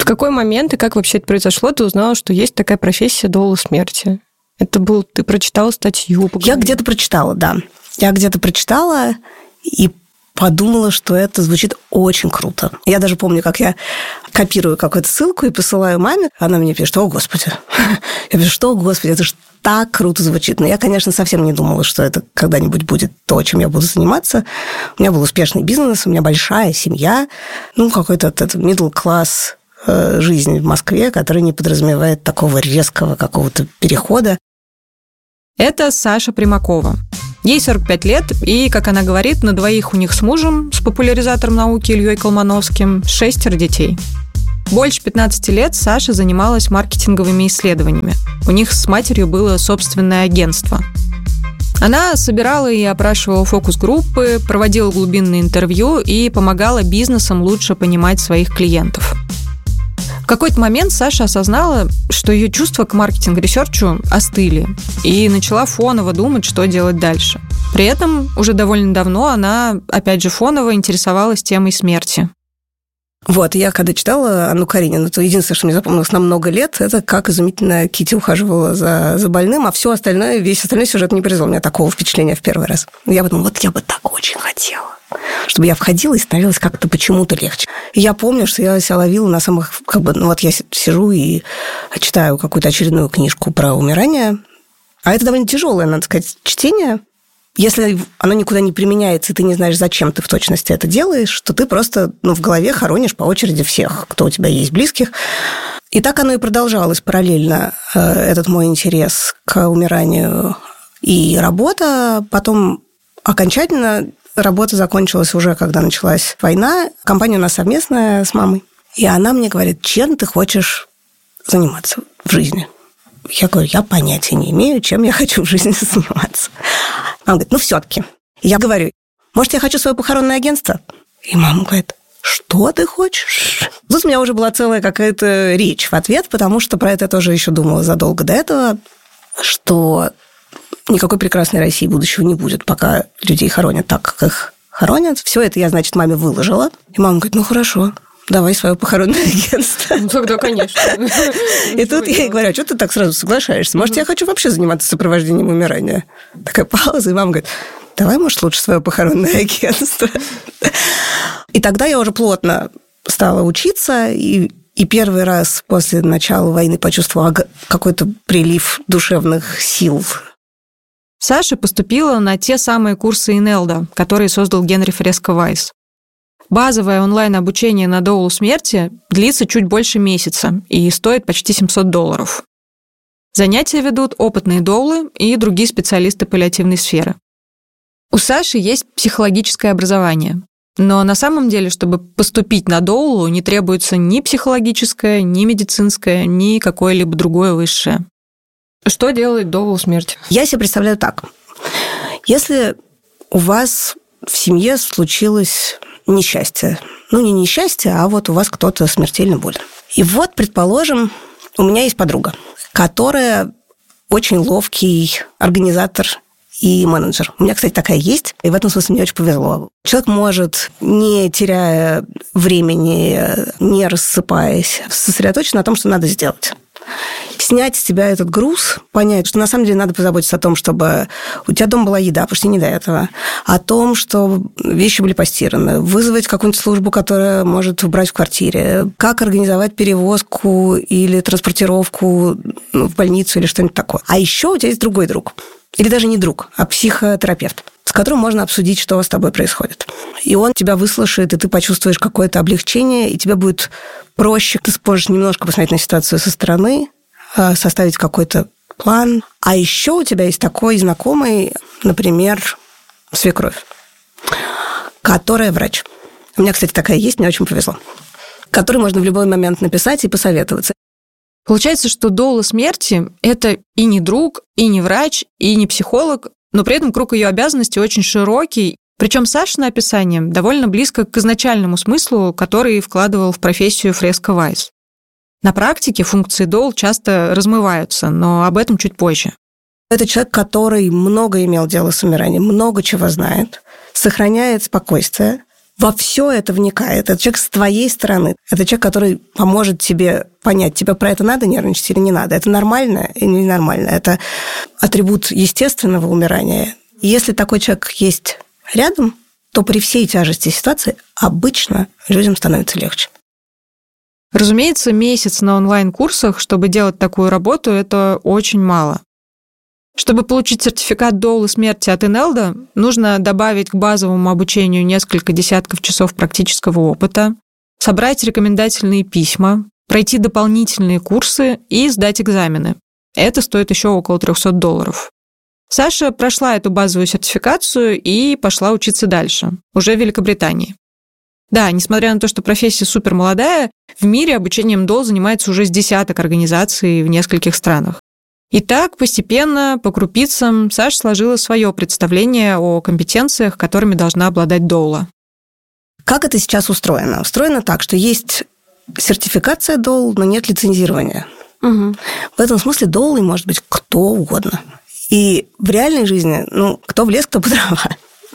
какой момент и как вообще это произошло, ты узнала, что есть такая профессия доула смерти? Это был, ты прочитала статью? Я где-то прочитала, да. Я где-то прочитала и подумала, что это звучит очень круто. Я даже помню, как я копирую какую-то ссылку и посылаю маме. Она мне пишет: «О, Господи». Я пишу: «Что, Господи, это же так круто звучит». Но я, конечно, совсем не думала, что это когда-нибудь будет то, чем я буду заниматься. У меня был успешный бизнес, у меня большая семья, какой-то middle class жизнь в Москве, которая не подразумевает такого резкого какого-то перехода. Это Саша Примакова. Ей 45 лет, и, как она говорит, на двоих у них с мужем, с популяризатором науки Ильей Колмановским, 6 детей. Больше 15 лет Саша занималась маркетинговыми исследованиями. У них с матерью было собственное агентство. Она собирала и опрашивала фокус-группы, проводила глубинные интервью и помогала бизнесам лучше понимать своих клиентов. В какой-то момент Саша осознала, что ее чувства к маркетинг-ресерчу остыли, и начала фоново думать, что делать дальше. При этом уже довольно давно она, опять же, фоново интересовалась темой смерти. Я когда читала Анну Каренину, то единственное, что мне запомнилось на много лет, это как изумительно Кити ухаживала за больным, а все остальное, весь остальной сюжет не произвел у меня такого впечатления в первый раз. Я подумала, я бы так очень хотела, чтобы я входила и становилось как-то почему-то легче. И я помню, что я себя ловила на самых... я сижу и читаю какую-то очередную книжку про умирание, а это довольно тяжелое, надо сказать, чтение. Если оно никуда не применяется, и ты не знаешь, зачем ты в точности это делаешь, то ты просто в голове хоронишь по очереди всех, кто у тебя есть близких. И так оно и продолжалось параллельно, этот мой интерес к умиранию и работа. Потом окончательно работа закончилась уже, когда началась война. Компания у нас совместная с мамой. И она мне говорит: чем ты хочешь заниматься в жизни? Я говорю: я понятия не имею, чем я хочу в жизни заниматься. Мама говорит: все-таки. Я говорю: может, я хочу свое похоронное агентство? И мама говорит: что ты хочешь? Тут у меня уже была целая какая-то речь в ответ, потому что про это я тоже еще думала задолго до этого, что никакой прекрасной России будущего не будет, пока людей хоронят так, как их хоронят. Все это я, значит, маме выложила. И мама говорит: хорошо, давай свое похоронное агентство. Тогда, конечно. И тут я ей говорю: а что ты так сразу соглашаешься? Может, я хочу вообще заниматься сопровождением умирания? Такая пауза, и мама говорит: давай, может, лучше свое похоронное агентство. И тогда я уже плотно стала учиться, и первый раз после начала войны почувствовала какой-то прилив душевных сил. Саша поступила на те самые курсы ИНЕЛДа, которые создал Генри Фреско Вайс. Базовое онлайн-обучение на доулу смерти длится чуть больше месяца и стоит почти $700. Занятия ведут опытные доулы и другие специалисты паллиативной сферы. У Саши есть психологическое образование, но на самом деле, чтобы поступить на доулу, не требуется ни психологическое, ни медицинское, ни какое-либо другое высшее. Что делает доул смерти? Я себе представляю так. Если у вас в семье случилось несчастье, не несчастье, а у вас кто-то смертельно болен. И предположим, у меня есть подруга, которая очень ловкий организатор и менеджер. У меня, кстати, такая есть, и в этом смысле мне очень повезло. Человек может, не теряя времени, не рассыпаясь, сосредоточиться на том, что надо сделать. Снять с тебя этот груз, понять, что на самом деле надо позаботиться о том, чтобы у тебя дома была еда, потому что не до этого, о том, что вещи были постираны, вызвать какую-нибудь службу, которая может убрать в квартире, как организовать перевозку или транспортировку в больницу или что-нибудь такое. А еще у тебя есть другой друг. Или даже не друг, а психотерапевт, с которым можно обсудить, что с тобой происходит. И он тебя выслушает, и ты почувствуешь какое-то облегчение, и тебе будет проще. Ты сможешь немножко посмотреть на ситуацию со стороны, составить какой-то план. А еще у тебя есть такой знакомый, например, свекровь, которая врач. У меня, кстати, такая есть, мне очень повезло. Которой можно в любой момент написать и посоветоваться. Получается, что доула смерти – это и не друг, и не врач, и не психолог, но при этом круг ее обязанностей очень широкий. Причем Сашино описание довольно близко к изначальному смыслу, который вкладывал в профессию Фреско Вайс. На практике функции доул часто размываются, но об этом чуть позже. Это человек, который много имел дело с умиранием, много чего знает, сохраняет спокойствие, во все это вникает. Это человек с твоей стороны. Это человек, который поможет тебе понять, тебе про это надо нервничать или не надо. Это нормально или ненормально. Это атрибут естественного умирания. И если такой человек есть рядом, то при всей тяжести ситуации обычно людям становится легче. Разумеется, месяц на онлайн-курсах, чтобы делать такую работу, это очень мало. Чтобы получить сертификат долы смерти от Инелда, нужно добавить к базовому обучению несколько десятков часов практического опыта, собрать рекомендательные письма, пройти дополнительные курсы и сдать экзамены. Это стоит еще около $300. Саша прошла эту базовую сертификацию и пошла учиться дальше, уже в Великобритании. Да, несмотря на то, что профессия супер молодая, в мире обучением дол занимается уже с десяток организаций в нескольких странах. И так, постепенно, по крупицам, Саша сложила свое представление о компетенциях, которыми должна обладать доула. Как это сейчас устроено? Устроено так, что есть сертификация доул, но нет лицензирования. Угу. В этом смысле доулой может быть кто угодно. И в реальной жизни, кто в лес, кто по дрова.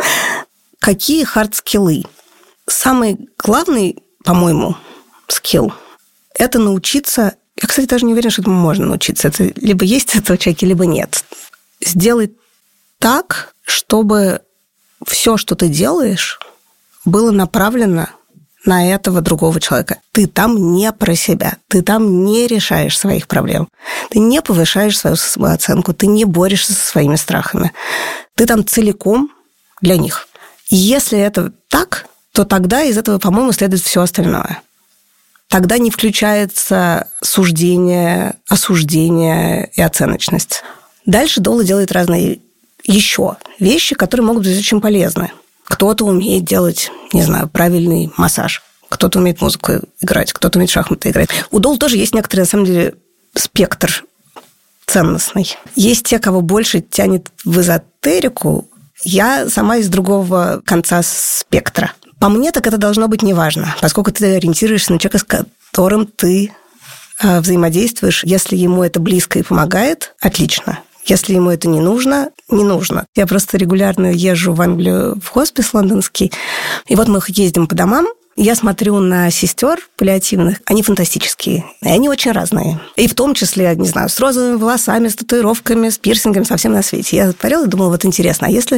Какие хард-скиллы? Самый главный, по-моему, скилл – это научиться. Я, кстати, даже не уверена, что этому можно научиться. Это либо есть это у человека, либо нет. Сделать так, чтобы все, что ты делаешь, было направлено на этого другого человека. Ты там не про себя, ты там не решаешь своих проблем, ты не повышаешь свою самооценку, ты не борешься со своими страхами. Ты там целиком для них. И если это так, то тогда из этого, по-моему, следует все остальное. Тогда не включается суждение, осуждение и оценочность. Дальше доула делает разные еще вещи, которые могут быть очень полезны. Кто-то умеет делать, не знаю, правильный массаж, кто-то умеет музыку играть, кто-то умеет в шахматы играть. У доул тоже есть некоторый, на самом деле, спектр ценностный. Есть те, кого больше тянет в эзотерику. Я сама из другого конца спектра. По мне, так это должно быть неважно, поскольку ты ориентируешься на человека, с которым ты взаимодействуешь. Если ему это близко и помогает, отлично. Если ему это не нужно, не нужно. Я просто регулярно езжу в Англию в хоспис лондонский, и вот мы ездим по домам, я смотрю на сестер паллиативных, они фантастические, и они очень разные. И в том числе, не знаю, с розовыми волосами, с татуировками, с пирсингами, совсем на свете. Я смотрела и думала, вот интересно, а если...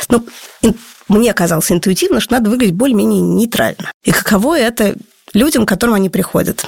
Мне казалось интуитивно, что надо выглядеть более-менее нейтрально. И каково это людям, к которым они приходят?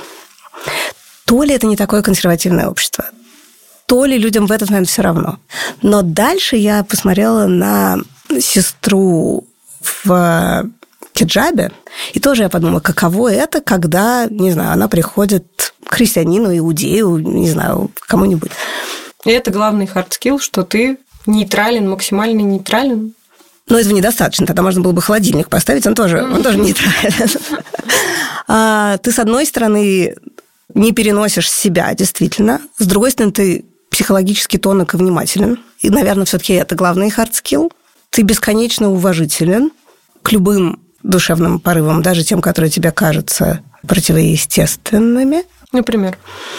То ли это не такое консервативное общество, то ли людям в этот момент все равно. Но дальше я посмотрела на сестру в хиджабе, и тоже я подумала, каково это, когда, не знаю, она приходит к христианину, иудею, не знаю, кому-нибудь. И это главный хардскилл, что ты нейтрален, максимально нейтрален. Но этого недостаточно. Тогда можно было бы холодильник поставить, он тоже нейтрален. Ты, с одной стороны, не переносишь себя, действительно. С другой стороны, ты психологически тонок и внимателен. И, наверное, все-таки это главный хардскилл. Ты бесконечно уважителен к любым душевным порывам, даже тем, которые тебе кажутся противоестественными. Например?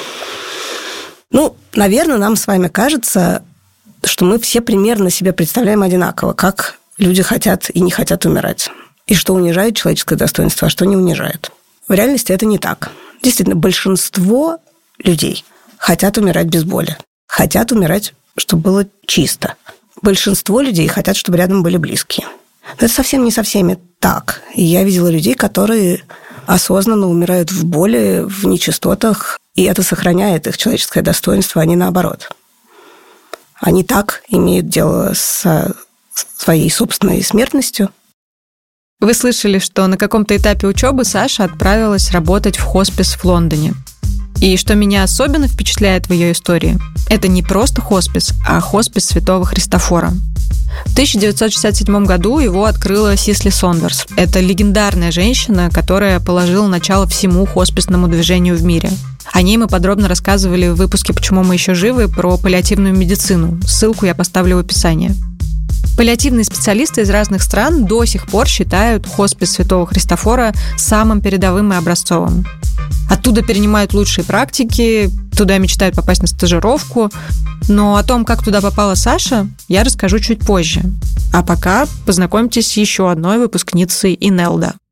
Наверное, нам с вами кажется, что мы все примерно себе представляем одинаково, как люди хотят и не хотят умирать. И что унижает человеческое достоинство, а что не унижает. В реальности это не так. Действительно, большинство людей хотят умирать без боли. Хотят умирать, чтобы было чисто. Большинство людей хотят, чтобы рядом были близкие. Но это совсем не со всеми так. И я видела людей, которые осознанно умирают в боли, в нечистотах, и это сохраняет их человеческое достоинство, а не наоборот. Они так имеют дело с своей собственной смертностью. Вы слышали, что на каком-то этапе учебы Саша отправилась работать в хоспис в Лондоне. И что меня особенно впечатляет в ее истории, это не просто хоспис, а хоспис Святого Христофора. В 1967 году его открыла Сисли Сондерс. Это легендарная женщина, которая положила начало всему хосписному движению в мире. О ней мы подробно рассказывали в выпуске «Почему мы еще живы» про паллиативную медицину. Ссылку я поставлю в описании. Паллиативные специалисты из разных стран до сих пор считают хоспис Святого Христофора самым передовым и образцовым. Оттуда перенимают лучшие практики, туда мечтают попасть на стажировку. Но о том, как туда попала Саша, я расскажу чуть позже. А пока познакомьтесь с еще одной выпускницей Инелда.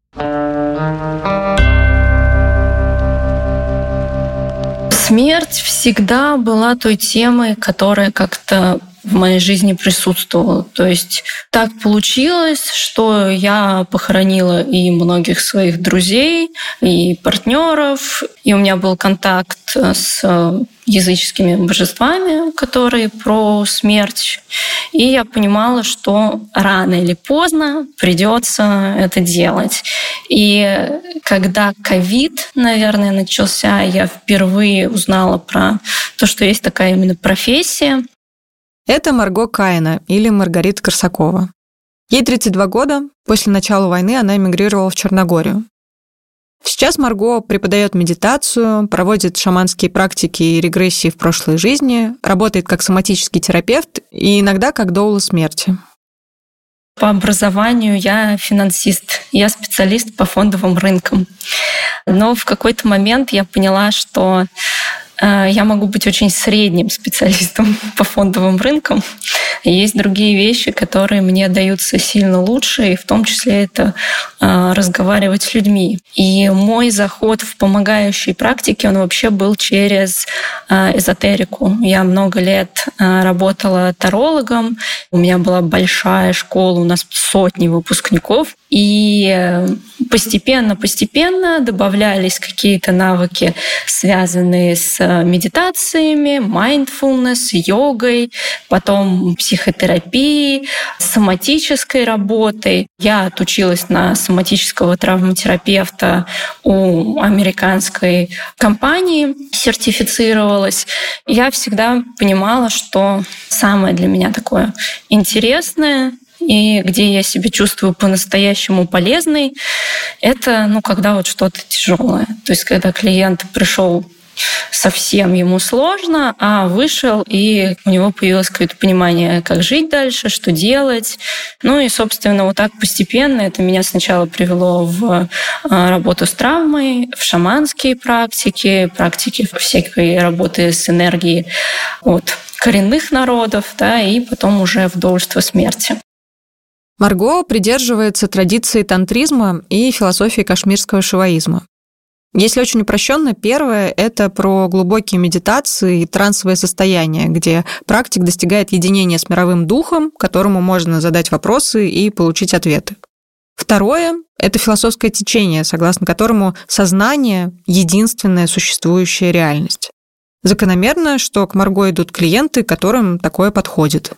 Смерть всегда была той темой, которая как-то в моей жизни присутствовала. То есть так получилось, что я похоронила и многих своих друзей, и партнеров, и у меня был контакт с языческими божествами, которые про смерть. И я понимала, что рано или поздно придется это делать. И когда ковид, наверное, начался, я впервые узнала про то, что есть такая именно профессия. Это Марго Каина или Маргарита Корсакова. Ей 32 года, после начала войны она эмигрировала в Черногорию. Сейчас Марго преподает медитацию, проводит шаманские практики и регрессии в прошлой жизни, работает как соматический терапевт и иногда как доула смерти. По образованию я финансист, я специалист по фондовым рынкам. Но в какой-то момент я поняла, что я могу быть очень средним специалистом по фондовым рынкам. Есть другие вещи, которые мне даются сильно лучше, и в том числе это разговаривать с людьми. И мой заход в помогающие практики, он вообще был через эзотерику. Я много лет работала тарологом, у меня была большая школа, у нас сотни выпускников, и постепенно добавлялись какие-то навыки, связанные с медитациями, mindfulness, йогой, потом психотерапией, соматической работой. Я отучилась на соматического травматерапевта у американской компании, сертифицировалась. Я всегда понимала, что самое для меня такое интересное и где я себя чувствую по-настоящему полезной, это когда вот что-то тяжелое. То есть когда клиент пришел совсем ему сложно, а вышел, и у него появилось какое-то понимание, как жить дальше, что делать. И, собственно, вот так постепенно это меня сначала привело в работу с травмой, в шаманские практики всякой работы с энергией от коренных народов, и потом уже в доульство смерти. Марго придерживается традиции тантризма и философии кашмирского шиваизма. Если очень упрощенно, первое – это про глубокие медитации и трансовое состояние, где практик достигает единения с мировым духом, которому можно задать вопросы и получить ответы. Второе – это философское течение, согласно которому сознание – единственная существующая реальность. Закономерно, что к Марго идут клиенты, которым такое подходит.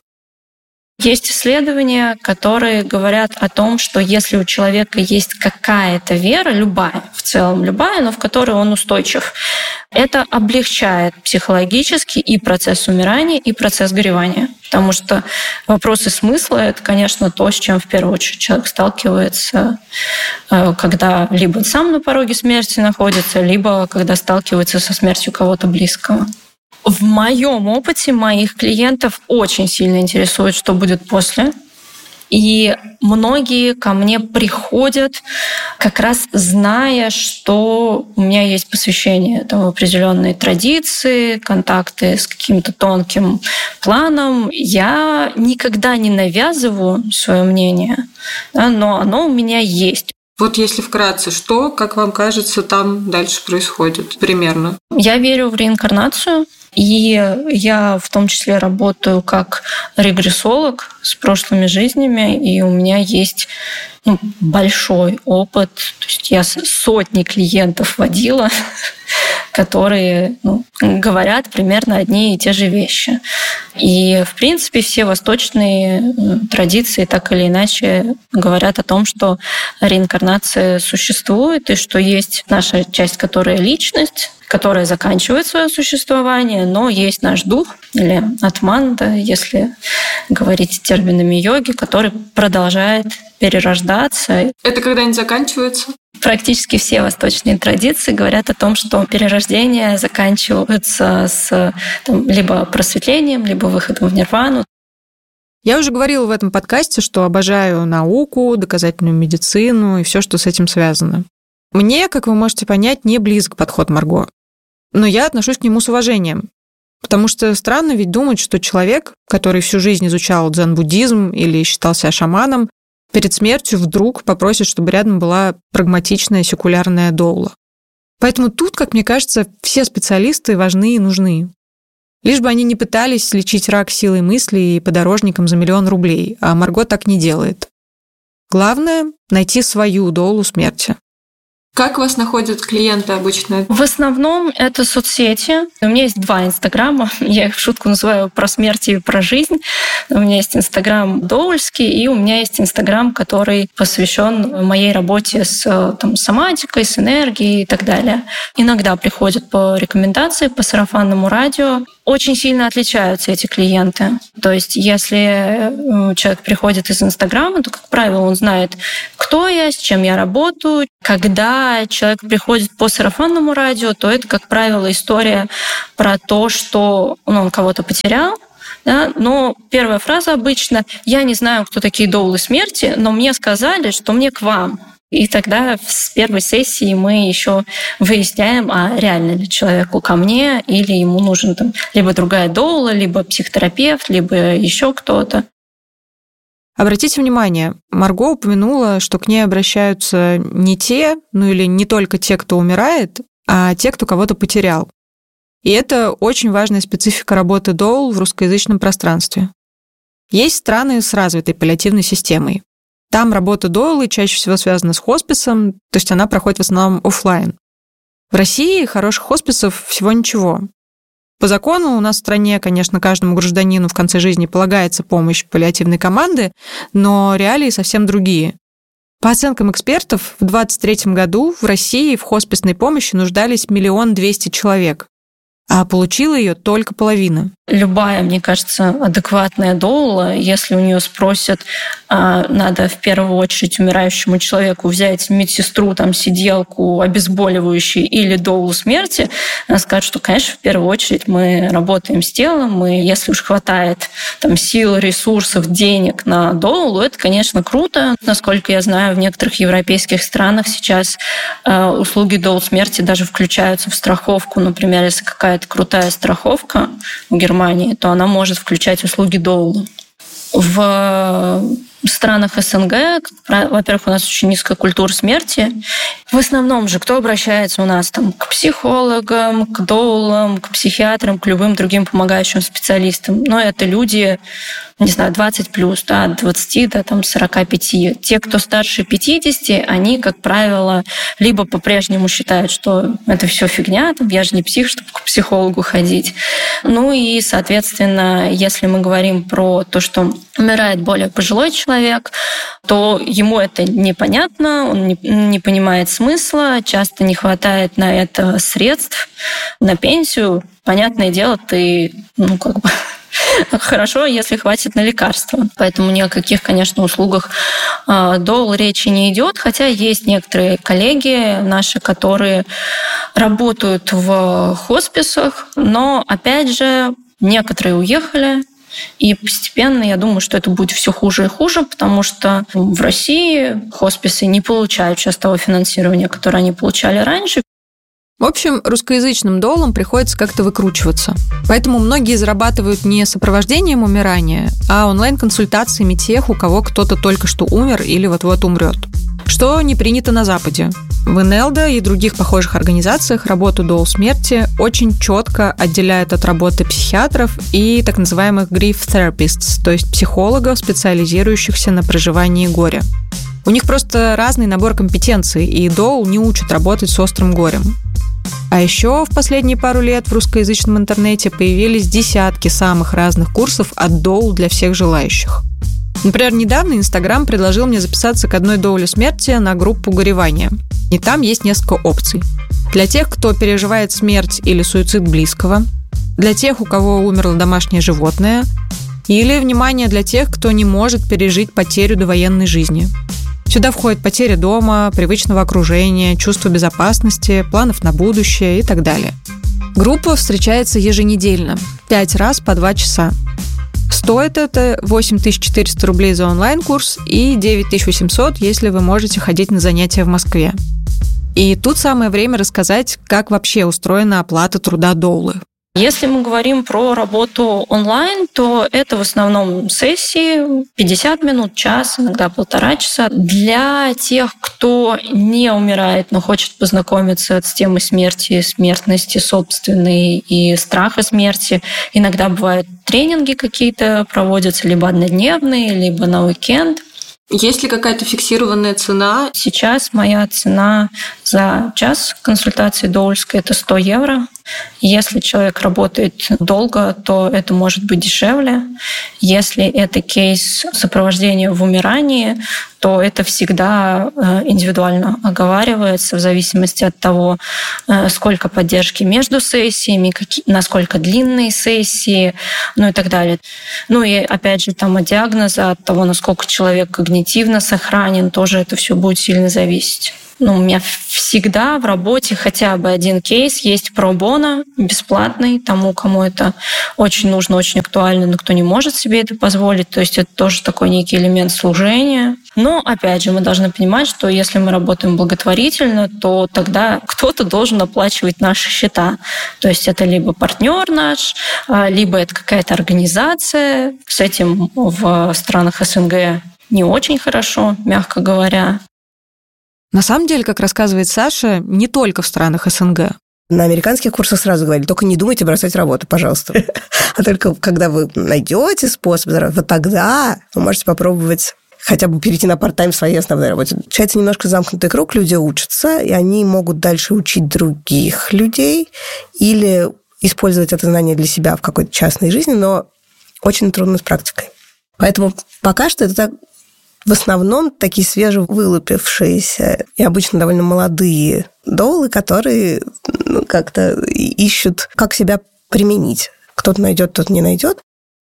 Есть исследования, которые говорят о том, что если у человека есть какая-то вера, любая, в целом любая, но в которой он устойчив, это облегчает психологически и процесс умирания, и процесс горевания. Потому что вопросы смысла — это, конечно, то, с чем в первую очередь человек сталкивается, когда либо сам на пороге смерти находится, либо когда сталкивается со смертью кого-то близкого. В моем опыте моих клиентов очень сильно интересует, что будет после. И многие ко мне приходят, как раз зная, что у меня есть посвящение в определенные традиции, контакты с каким-то тонким планом. Я никогда не навязываю свое мнение, но оно у меня есть. Вот если вкратце, что, как вам кажется, там дальше происходит примерно? Я верю в реинкарнацию. И я в том числе работаю как регрессолог с прошлыми жизнями, и у меня есть большой опыт. То есть я сотни клиентов водила, которые говорят примерно одни и те же вещи. И, в принципе, все восточные традиции так или иначе говорят о том, что реинкарнация существует, и что есть наша часть, которая личность, которая заканчивает свое существование, но есть наш дух, или атман, если говорить терминами йоги, который продолжает перерождаться. Это когда-нибудь заканчивается? Практически все восточные традиции говорят о том, что перерождение заканчивается с либо просветлением, либо выходом в нирвану. Я уже говорила в этом подкасте, что обожаю науку, доказательную медицину и все, что с этим связано. Мне, как вы можете понять, не близок подход Марго. Но я отношусь к нему с уважением. Потому что странно ведь думать, что человек, который всю жизнь изучал дзен-буддизм или считал себя шаманом, перед смертью вдруг попросит, чтобы рядом была прагматичная секулярная доула. Поэтому тут, как мне кажется, все специалисты важны и нужны. Лишь бы они не пытались лечить рак силой мысли и подорожником за 1 000 000 рублей, а Марго так не делает. Главное – найти свою доулу смерти. Как вас находят клиенты обычно? В основном это соцсети. У меня есть 2 инстаграма. Я их в шутку называю про смерть и про жизнь. У меня есть инстаграм доульский, и у меня есть инстаграм, который посвящен моей работе с соматикой, с энергией и так далее. Иногда приходят по рекомендации, по сарафанному радио. Очень сильно отличаются эти клиенты. То есть если человек приходит из Инстаграма, то, как правило, он знает, кто я, с чем я работаю. Когда человек приходит по сарафанному радио, то это, как правило, история про то, что он кого-то потерял. Да? Но первая фраза обычно: «Я не знаю, кто такие доулы смерти, но мне сказали, что мне к вам». И тогда с первой сессии мы еще выясняем, а реально ли человеку ко мне, или ему нужен либо другая доула, либо психотерапевт, либо еще кто-то. Обратите внимание, Марго упомянула, что к ней обращаются не те, или не только те, кто умирает, а те, кто кого-то потерял. И это очень важная специфика работы доул в русскоязычном пространстве. Есть страны с развитой паллиативной системой. Там работа доулы чаще всего связана с хосписом, то есть она проходит в основном офлайн. В России хороших хосписов всего ничего. По закону у нас в стране, конечно, каждому гражданину в конце жизни полагается помощь паллиативной команды, но реалии совсем другие. По оценкам экспертов, в 2023 году в России в хосписной помощи нуждались 1 200 000 человек, а получила ее только половина. Любая, мне кажется, адекватная доула, если у нее спросят, надо в первую очередь умирающему человеку взять медсестру, сиделку, обезболивающий или доулу смерти, она скажет, что, конечно, в первую очередь мы работаем с телом, и если уж хватает сил, ресурсов, денег на доулу, это, конечно, круто. Насколько я знаю, в некоторых европейских странах сейчас услуги доул смерти даже включаются в страховку. Например, если какая-то крутая страховка в Германии, то она может включать услуги доула. В странах СНГ, во-первых, у нас очень низкая культура смерти. В основном же кто обращается у нас к психологам, к доулам, к психиатрам, к любым другим помогающим специалистам. Но это люди, 20+, от 20 до 45. Те, кто старше 50, они, как правило, либо по-прежнему считают, что это все фигня, я же не псих, чтобы к психологу ходить. И, соответственно, если мы говорим про то, что умирает более пожилой человек, то ему это непонятно, он не понимает смысла, часто не хватает на это средств, на пенсию. Понятное дело, ты, хорошо, если хватит на лекарства. Поэтому ни о каких, конечно, услугах доул речи не идет, хотя есть некоторые коллеги наши, которые работают в хосписах, но, опять же, некоторые уехали, и постепенно, я думаю, что это будет все хуже и хуже, потому что в России хосписы не получают сейчас того финансирования, которое они получали раньше. В общем, русскоязычным доулам приходится как-то выкручиваться. Поэтому многие зарабатывают не сопровождением умирания, а онлайн-консультациями тех, у кого кто-то только что умер или вот-вот умрет. Что не принято на Западе. В НЛД и других похожих организациях работу доул смерти очень четко отделяют от работы психиатров и так называемых grief therapists, то есть психологов, специализирующихся на проживании горя. У них просто разный набор компетенций, и доул не учат работать с острым горем. А еще в последние пару лет в русскоязычном интернете появились десятки самых разных курсов от доул для всех желающих. Например, недавно Инстаграм предложил мне записаться к одной доуле смерти на группу горевания. И там есть несколько опций. Для тех, кто переживает смерть или суицид близкого, для тех, у кого умерло домашнее животное, или, внимание, для тех, кто не может пережить потерю довоенной жизни. Сюда входит потеря дома, привычного окружения, чувство безопасности, планов на будущее и так далее. Группа встречается еженедельно, 5 раз по 2 часа. Стоит это 8400 рублей за онлайн-курс и 9800, если вы можете ходить на занятия в Москве. И тут самое время рассказать, как вообще устроена оплата труда доулы. Если мы говорим про работу онлайн, то это в основном сессии 50 минут, час, иногда 1,5 часа. Для тех, кто не умирает, но хочет познакомиться с темой смерти, смертности собственной и страха смерти, иногда бывают тренинги какие-то проводятся, либо однодневные, либо на уикенд. Есть ли какая-то фиксированная цена? Сейчас моя цена за час консультации доульской – это 100 евро. Если человек работает долго, то это может быть дешевле. Если это кейс сопровождения в умирании, то это всегда индивидуально оговаривается в зависимости от того, сколько поддержки между сессиями, насколько длинные сессии, ну и так далее. Ну и опять же там от диагноза, от того, насколько человек когнитивно сохранен, тоже это все будет сильно зависеть. У меня всегда в работе хотя бы один кейс есть про-боно, бесплатный, тому, кому это очень нужно, очень актуально, но кто не может себе это позволить. То есть это тоже такой некий элемент служения. Но, опять же, мы должны понимать, что если мы работаем благотворительно, то тогда кто-то должен оплачивать наши счета. То есть это либо партнер наш, либо это какая-то организация. С этим в странах СНГ не очень хорошо, мягко говоря. На самом деле, как рассказывает Саша, не только в странах СНГ. На американских курсах сразу говорили, только не думайте бросать работу, пожалуйста. А только когда вы найдете способ, вот тогда вы можете попробовать хотя бы перейти на парт-тайм в своей основной работе. Получается немножко замкнутый круг, люди учатся, и они могут дальше учить других людей или использовать это знание для себя в какой-то частной жизни, но очень трудно с практикой. Поэтому пока что это в основном такие свежевылупившиеся и обычно довольно молодые доулы, которые как-то ищут, как себя применить. Кто-то найдет, кто-то не найдет.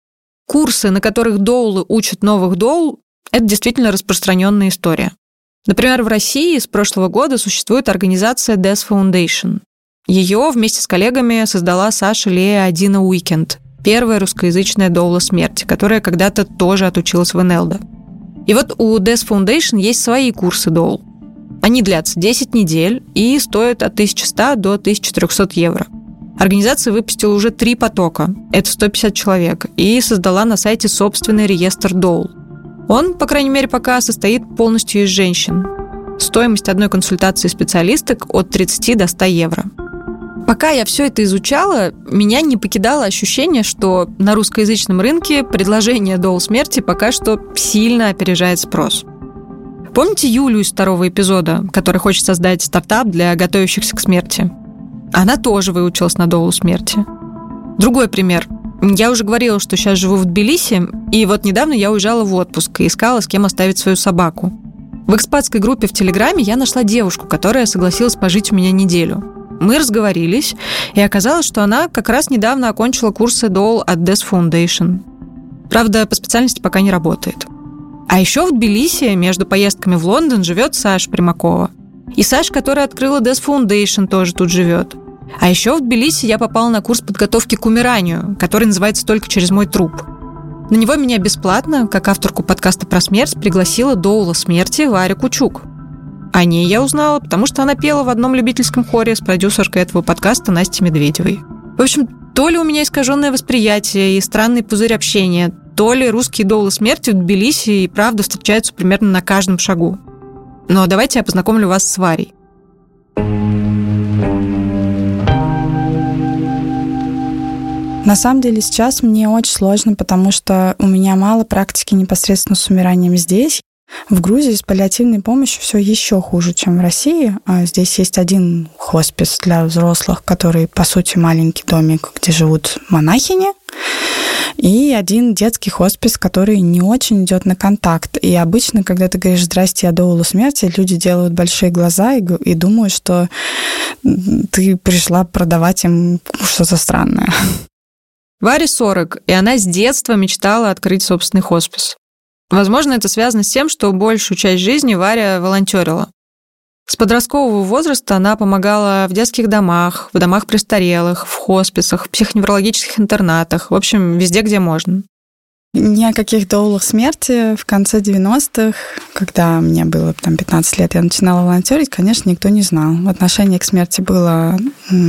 Курсы, на которых доулы учат новых доул, это действительно распространенная история. Например, в России с прошлого года существует организация Death Foundation. Ее вместе с коллегами создала Саша Лея Адина Уикенд, первая русскоязычная доула смерти, которая когда-то тоже отучилась в НЛД. И вот у Death Foundation есть свои курсы доул. Они длятся 10 недель и стоят от 1100 до 1300 евро. Организация выпустила уже 3 потока, это 150 человек, и создала на сайте собственный реестр доул. Он, по крайней мере, пока состоит полностью из женщин. Стоимость одной консультации специалисток от 30 до 100 евро. Пока я все это изучала, меня не покидало ощущение, что на русскоязычном рынке предложение доул смерти пока что сильно опережает спрос. Помните Юлю из 2-го эпизода, который хочет создать стартап для готовящихся к смерти? Она тоже выучилась на доулу смерти. Другой пример. Я уже говорила, что сейчас живу в Тбилиси, и вот недавно я уезжала в отпуск и искала, с кем оставить свою собаку. В экспатской группе в Телеграме я нашла девушку, которая согласилась пожить у меня неделю. Мы разговорились, и оказалось, что она как раз недавно окончила курсы доул от Death Foundation. Правда, по специальности пока не работает. А еще в Тбилиси между поездками в Лондон живет Саша Примакова. И Саша, которая открыла Death Foundation, тоже тут живет. А еще в Тбилиси я попала на курс подготовки к умиранию, который называется «Только через мой труп». На него меня бесплатно, как авторку подкаста про смерть, пригласила доула смерти Варя Кучук. О ней я узнала, потому что она пела в одном любительском хоре с продюсеркой этого подкаста Настей Медведевой. В общем, то ли у меня искаженное восприятие и странный пузырь общения, то ли русские доулы смерти в Тбилиси и правда встречаются примерно на каждом шагу. Но давайте я познакомлю вас с Варей. На самом деле сейчас мне очень сложно, потому что у меня мало практики непосредственно с умиранием здесь. В Грузии с паллиативной помощью все еще хуже, чем в России. Здесь есть один хоспис для взрослых, который, по сути, маленький домик, где живут монахини, и один детский хоспис, который не очень идет на контакт. И обычно, когда ты говоришь «Здрасте, я доула смерти», люди делают большие глаза и думают, что ты пришла продавать им что-то странное. Варе 40, и она с детства мечтала открыть собственный хоспис. Возможно, это связано с тем, что большую часть жизни Варя волонтерила. С подросткового возраста она помогала в детских домах, в домах престарелых, в хосписах, в психоневрологических интернатах, в общем, везде, где можно. Ни о каких доулах смерти в конце 90-х, когда мне было 15 лет, я начинала волонтерить, конечно, никто не знал. Отношение к смерти было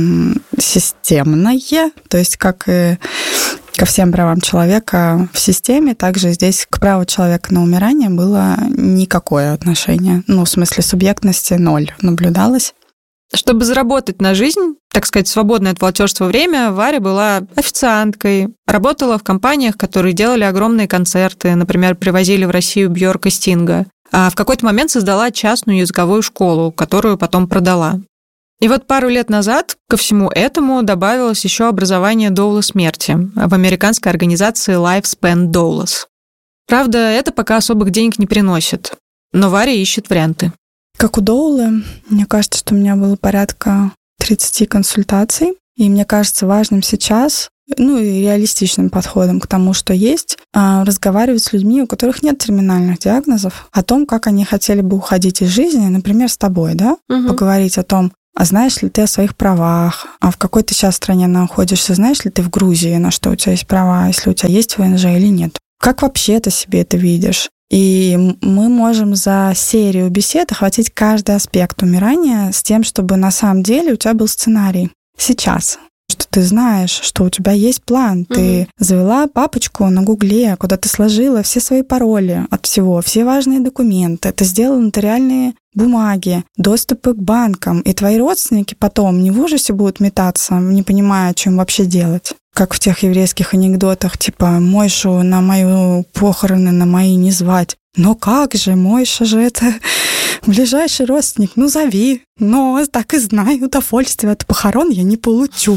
системное, то есть как и ко всем правам человека в системе, также здесь к праву человека на умирание было никакое отношение. В смысле субъектности 0 наблюдалось. Чтобы заработать на жизнь, так сказать, свободное от волонтерства время, Варя была официанткой, работала в компаниях, которые делали огромные концерты, например, привозили в Россию Бьорк и Стинга, а в какой-то момент создала частную языковую школу, которую потом продала. И вот пару лет назад ко всему этому добавилось еще образование доула смерти в американской организации Lifespan Doulas. Правда, это пока особых денег не приносит, но Варя ищет варианты. Как у доулы, мне кажется, что у меня было порядка 30 консультаций, и мне кажется важным сейчас, и реалистичным подходом к тому, что есть, разговаривать с людьми, у которых нет терминальных диагнозов, о том, как они хотели бы уходить из жизни, например, с тобой, да? Поговорить о том, а знаешь ли ты о своих правах, а в какой ты сейчас стране находишься, знаешь ли ты в Грузии, на что у тебя есть права, если у тебя есть ВНЖ или нет. Как вообще ты себе это видишь? И мы можем за серию бесед охватить каждый аспект умирания с тем, чтобы на самом деле у тебя был сценарий сейчас. Что ты знаешь, что у тебя есть план. Ты завела папочку на Гугле, куда ты сложила все свои пароли от всего, все важные документы. Ты сделала нотариальные бумаги, доступы к банкам. И твои родственники потом не в ужасе будут метаться, не понимая, что им вообще делать. Как в тех еврейских анекдотах, типа «Мойшу на мою похороны, на мои не звать». Но как же, Мойша же это ближайший родственник, зови. Но так и знай, удовольствия от похорон я не получу.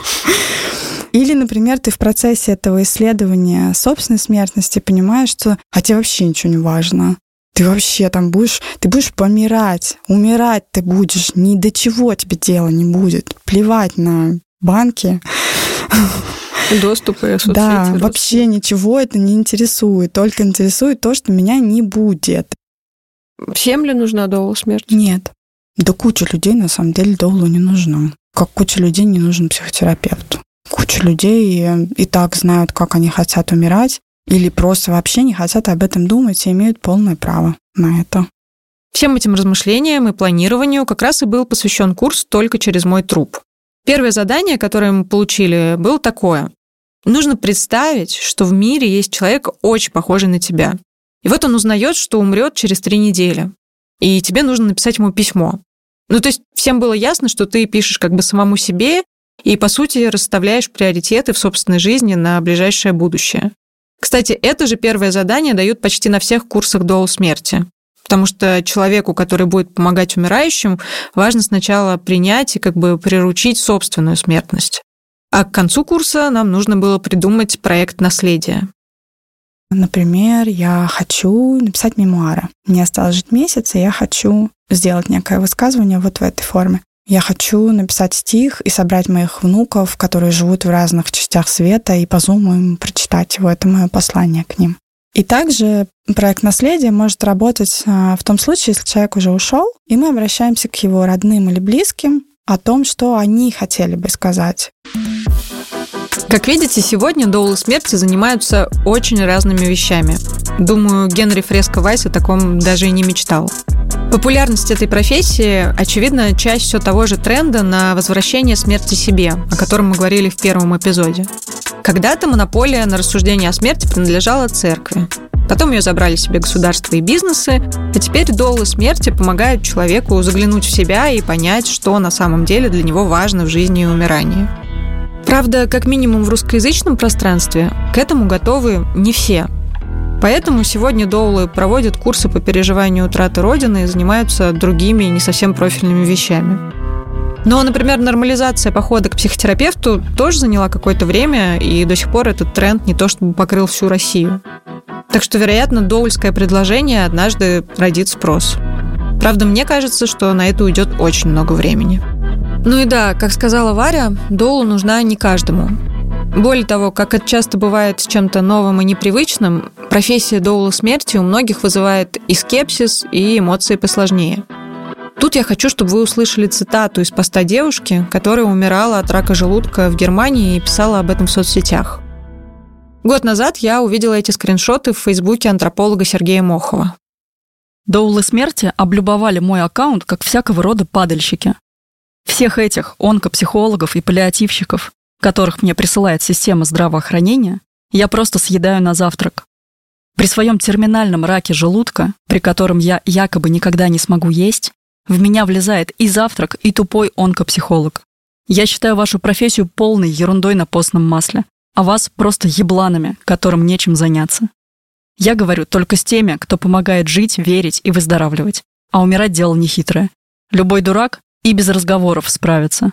Или, например, ты в процессе этого исследования собственной смертности понимаешь, что тебе вообще ничего не важно. Ты вообще ты будешь помирать, умирать ты будешь, ни до чего тебе дела не будет. Плевать на банки. Доступы, соцсети. Да, вообще ничего это не интересует. Только интересует то, что меня не будет. Всем ли нужна доула смерти? Нет. Да куча людей, на самом деле, доула не нужна. Как куча людей не нужен психотерапевт. Куча людей и так знают, как они хотят умирать, или просто вообще не хотят об этом думать и имеют полное право на это. Всем этим размышлениям и планированию как раз и был посвящен курс «Только через мой труп». Первое задание, которое мы получили, было такое. Нужно представить, что в мире есть человек, очень похожий на тебя. И вот он узнает, что умрет через 3 недели. И тебе нужно написать ему письмо. То есть всем было ясно, что ты пишешь как бы самому себе и, по сути, расставляешь приоритеты в собственной жизни на ближайшее будущее. Кстати, это же первое задание дают почти на всех курсах доул смерти. Потому что человеку, который будет помогать умирающим, важно сначала принять и как бы приручить собственную смертность. А к концу курса нам нужно было придумать проект наследия. Например, я хочу написать мемуары. Мне осталось жить месяц, и я хочу сделать некое высказывание вот в этой форме. Я хочу написать стих и собрать моих внуков, которые живут в разных частях света, и по зуму им прочитать его. Это мое послание к ним. И также проект наследия может работать в том случае, если человек уже ушел, и мы обращаемся к его родным или близким о том, что они хотели бы сказать. Как видите, сегодня доулы смерти занимаются очень разными вещами. Думаю, Генри Фреско Вайс о таком даже и не мечтал. Популярность этой профессии, очевидно, часть все того же тренда на возвращение смерти себе, о котором мы говорили в первом эпизоде. Когда-то монополия на рассуждение о смерти принадлежала церкви. Потом ее забрали себе государства и бизнесы, а теперь доулы смерти помогают человеку заглянуть в себя и понять, что на самом деле для него важно в жизни и умирании. Правда, как минимум в русскоязычном пространстве к этому готовы не все. Поэтому сегодня доулы проводят курсы по переживанию утраты Родины и занимаются другими не совсем профильными вещами. Но, например, нормализация похода к психотерапевту тоже заняла какое-то время, и до сих пор этот тренд не то чтобы покрыл всю Россию. Так что, вероятно, доульское предложение однажды родит спрос. Правда, мне кажется, что на это уйдет очень много времени. И да, как сказала Варя, доула нужна не каждому. Более того, как это часто бывает с чем-то новым и непривычным, профессия доула смерти у многих вызывает и скепсис, и эмоции посложнее. Тут я хочу, чтобы вы услышали цитату из поста девушки, которая умирала от рака желудка в Германии и писала об этом в соцсетях. Год назад я увидела эти скриншоты в Фейсбуке антрополога Сергея Мохова. Доулы смерти облюбовали мой аккаунт как всякого рода падальщики. Всех этих онкопсихологов и паллиативщиков, которых мне присылает система здравоохранения, я просто съедаю на завтрак. При своем терминальном раке желудка, при котором я якобы никогда не смогу есть, в меня влезает и завтрак, и тупой онкопсихолог. Я считаю вашу профессию полной ерундой на постном масле, а вас просто ебланами, которым нечем заняться. Я говорю только с теми, кто помогает жить, верить и выздоравливать. А умирать дело нехитрое. Любой дурак и без разговоров справится.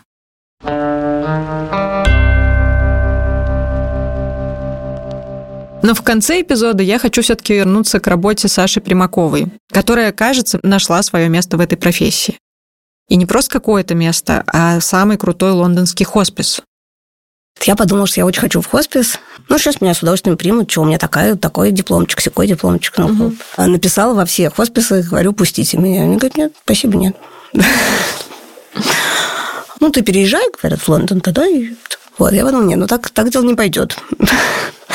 Но в конце эпизода я хочу все-таки вернуться к работе Саши Примаковой, которая, кажется, нашла свое место в этой профессии. И не просто какое-то место, а самый крутой лондонский хоспис. Я подумала, что я очень хочу в хоспис. Сейчас меня с удовольствием примут. Что у меня такой дипломчик, сякой дипломчик. Написала во всех хосписах, говорю, пустите меня. Они говорят, нет, спасибо, нет. Ты переезжай, говорят, в Лондон тогда. Вот, я подумала, нет, так дело не пойдет.